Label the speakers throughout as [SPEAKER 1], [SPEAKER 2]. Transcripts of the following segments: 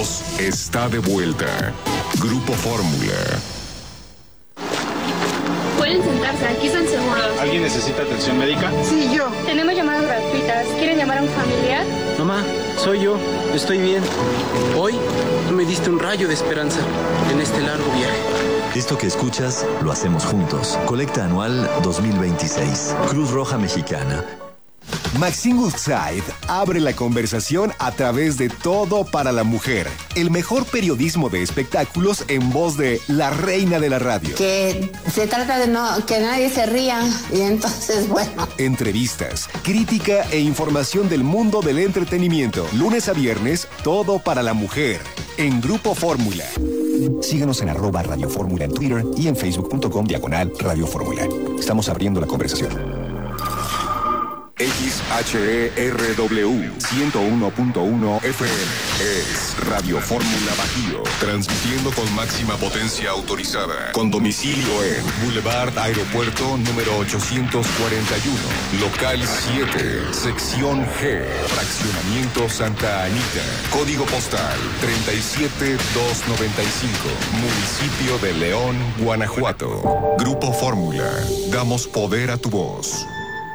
[SPEAKER 1] voz está de vuelta. Grupo Fórmula.
[SPEAKER 2] Pueden sentarse, aquí están seguros.
[SPEAKER 3] ¿Alguien necesita atención médica?
[SPEAKER 4] Sí, yo.
[SPEAKER 2] Tenemos llamadas gratuitas. ¿Quieren llamar a un familiar?
[SPEAKER 5] Mamá, soy yo. Estoy bien. Hoy tú me diste un rayo de esperanza en este largo viaje.
[SPEAKER 6] Esto que escuchas lo hacemos juntos. Colecta anual 2026. Cruz Roja Mexicana.
[SPEAKER 7] Maxine Woodside abre la conversación a través de Todo para la Mujer, el mejor periodismo de espectáculos en voz de la reina de la radio.
[SPEAKER 8] Que se trata de que nadie se ría y entonces, bueno.
[SPEAKER 7] Entrevistas, crítica e información del mundo del entretenimiento. Lunes a viernes, Todo para la Mujer, en Grupo Fórmula. Síguenos en @Radio Fórmula en Twitter y en facebook.com/Radio Fórmula. Estamos abriendo la conversación. XHERW 101.1 FM es Radio Fórmula Bajío, transmitiendo con máxima potencia autorizada, con domicilio en Boulevard Aeropuerto número 841, local 7, sección G, fraccionamiento Santa Anita, código postal 37295, municipio de León, Guanajuato. Grupo Fórmula, damos poder a tu voz.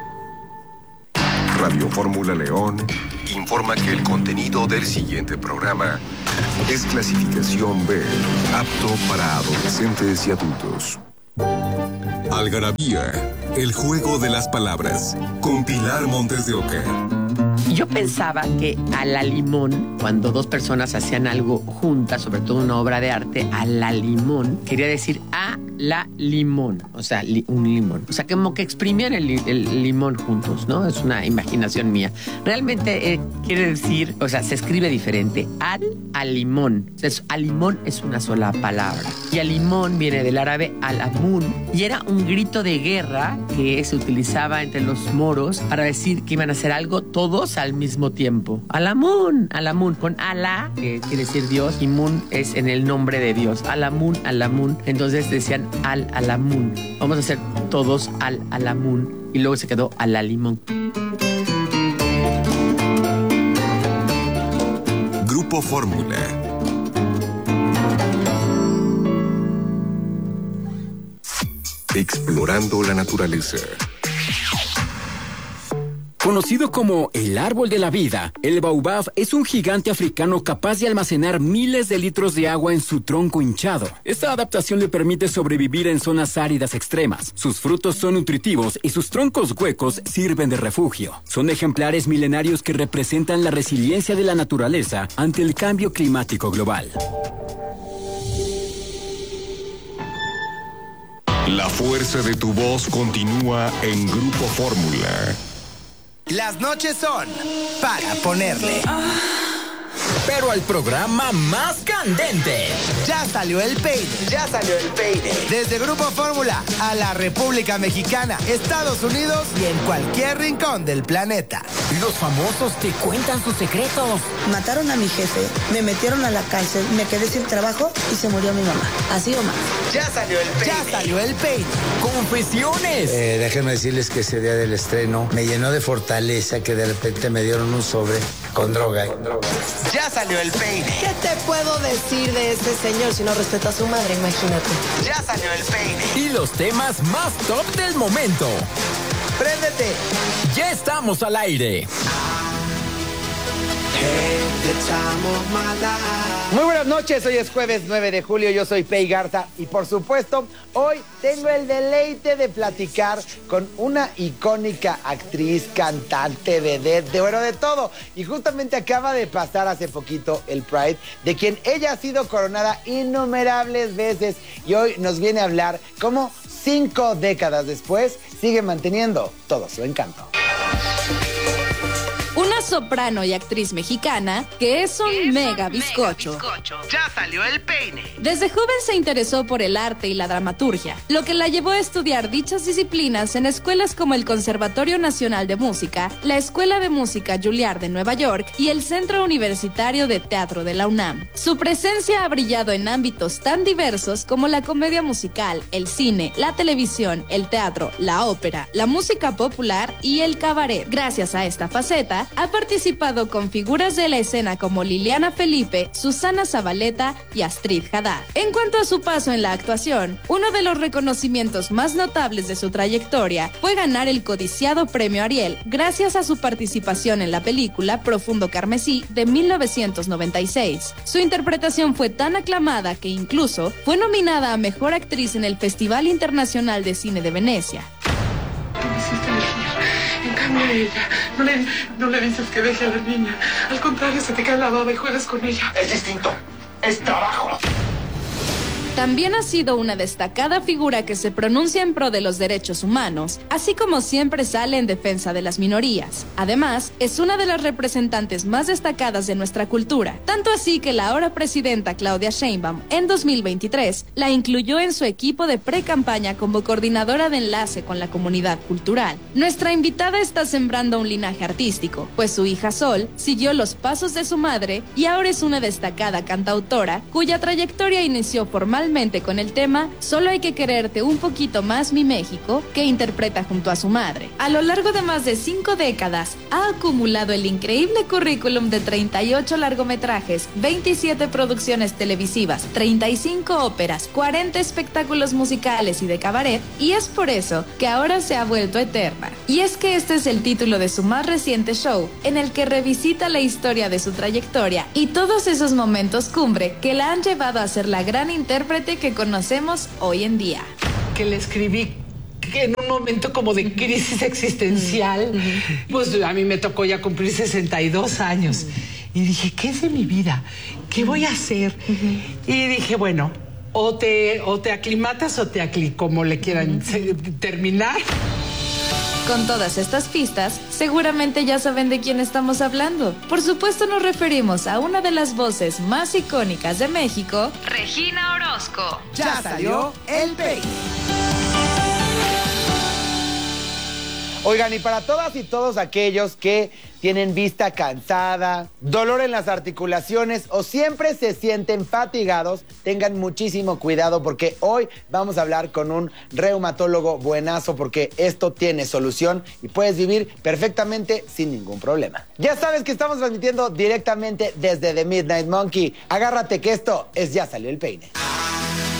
[SPEAKER 7] Radio Fórmula León informa que el contenido del siguiente programa es clasificación B, apto para adolescentes y adultos. Algarabía, el juego de las palabras, con Pilar Montes de Oca.
[SPEAKER 9] Yo pensaba que a la limón, cuando dos personas hacían algo juntas, sobre todo una obra de arte, a la limón, quería decir a la limón, o sea, un limón. O sea, como que exprimían el limón juntos, ¿no? Es una imaginación mía. Realmente quiere decir, o sea, se escribe diferente. Al limón. Entonces, al limón es una sola palabra. Y al limón viene del árabe al-amun, y era un grito de guerra que se utilizaba entre los moros para decir que iban a hacer algo todos al mismo tiempo. Al-amun, con Alá, que quiere decir Dios, y Mun es en el nombre de Dios. Al-amun. Entonces decían al-amun. Vamos a hacer todos al-amun. Y luego se quedó al-limón.
[SPEAKER 7] Grupo Fórmula. Explorando la naturaleza.
[SPEAKER 10] Conocido como el árbol de la vida, el baobab es un gigante africano capaz de almacenar miles de litros de agua en su tronco hinchado. Esta adaptación le permite sobrevivir en zonas áridas extremas. Sus frutos son nutritivos y sus troncos huecos sirven de refugio. Son ejemplares milenarios que representan la resiliencia de la naturaleza ante el cambio climático global.
[SPEAKER 1] La fuerza de tu voz continúa en Grupo Fórmula.
[SPEAKER 11] Las noches son para ponerle.
[SPEAKER 12] Pero al programa más candente.
[SPEAKER 11] Ya salió el peine. Desde Grupo Fórmula a la República Mexicana, Estados Unidos y en cualquier rincón del planeta.
[SPEAKER 12] Los famosos te cuentan sus secretos.
[SPEAKER 13] Mataron a mi jefe, me metieron a la cárcel, me quedé sin trabajo y se murió mi mamá. Así o más.
[SPEAKER 11] Ya salió el peine.
[SPEAKER 12] Confesiones.
[SPEAKER 14] Déjenme decirles que ese día del estreno me llenó de fortaleza que de repente me dieron un sobre con droga.
[SPEAKER 11] Ya salió el peine.
[SPEAKER 13] ¿Qué te puedo decir de ese señor si no respeta a su madre? Imagínate.
[SPEAKER 11] Ya salió el peine.
[SPEAKER 12] Y los temas más top del momento.
[SPEAKER 11] ¡Préndete!
[SPEAKER 12] Ya estamos al aire.
[SPEAKER 4] Muy buenas noches, hoy es jueves 9 de julio, yo soy Pei Garza y por supuesto hoy tengo el deleite de platicar con una icónica actriz, cantante, vedette, de todo. Y justamente acaba de pasar hace poquito el Pride, de quien ella ha sido coronada innumerables veces y hoy nos viene a hablar cómo 5 décadas después sigue manteniendo todo su encanto.
[SPEAKER 15] Una soprano y actriz mexicana que es un mega bizcocho.
[SPEAKER 11] Ya salió el peine.
[SPEAKER 15] Desde joven se interesó por el arte y la dramaturgia, lo que la llevó a estudiar dichas disciplinas en escuelas como el Conservatorio Nacional de Música, la Escuela de Música Juilliard de Nueva York y el Centro Universitario de Teatro de la UNAM. Su presencia ha brillado en ámbitos tan diversos como la comedia musical, el cine, la televisión, el teatro, la ópera, la música popular y el cabaret. Gracias a esta faceta, ha Ha participado con figuras de la escena como Liliana Felipe, Susana Zabaleta y Astrid Haddad. En cuanto a su paso en la actuación, uno de los reconocimientos más notables de su trayectoria fue ganar el codiciado premio Ariel gracias a su participación en la película Profundo Carmesí de 1996. Su interpretación fue tan aclamada que incluso fue nominada a Mejor Actriz en el Festival Internacional de Cine de Venecia.
[SPEAKER 16] Tú me hiciste elegir. En cambio a ella, no le dices que deje a la niña. Al contrario, se te cae la baba y juegas con ella.
[SPEAKER 17] Es distinto. Es trabajo.
[SPEAKER 15] También ha sido una destacada figura que se pronuncia en pro de los derechos humanos, así como siempre sale en defensa de las minorías. Además, es una de las representantes más destacadas de nuestra cultura, tanto así que la ahora presidenta Claudia Sheinbaum, en 2023, la incluyó en su equipo de pre-campaña como coordinadora de enlace con la comunidad cultural. Nuestra invitada está sembrando un linaje artístico, pues su hija Sol siguió los pasos de su madre y ahora es una destacada cantautora cuya trayectoria inició formalmente con el tema Solo hay que quererte un poquito más mi México, que interpreta junto a su madre. A lo largo de más de 5 décadas, ha acumulado el increíble currículum de 38 largometrajes, 27 producciones televisivas, 35 óperas, 40 espectáculos musicales y de cabaret, y es por eso que ahora se ha vuelto eterna. Y es que este es el título de su más reciente show, en el que revisita la historia de su trayectoria y todos esos momentos cumbre que la han llevado a ser la gran intérprete que conocemos hoy en día.
[SPEAKER 16] Que le escribí en un momento como de crisis existencial, pues a mí me tocó ya cumplir 62 años. Y dije, ¿qué es de mi vida? ¿Qué voy a hacer? Y dije, bueno, o te aclimatas o como le quieran terminar.
[SPEAKER 15] Con todas estas pistas, seguramente ya saben de quién estamos hablando. Por supuesto nos referimos a una de las voces más icónicas de México, Regina Orozco.
[SPEAKER 11] Ya salió el peine.
[SPEAKER 4] Oigan, y para todas y todos aquellos que tienen vista cansada, dolor en las articulaciones o siempre se sienten fatigados, tengan muchísimo cuidado porque hoy vamos a hablar con un reumatólogo buenazo porque esto tiene solución y puedes vivir perfectamente sin ningún problema. Ya sabes que estamos transmitiendo directamente desde The Midnight Monkey. Agárrate que esto es Ya Salió el Peine.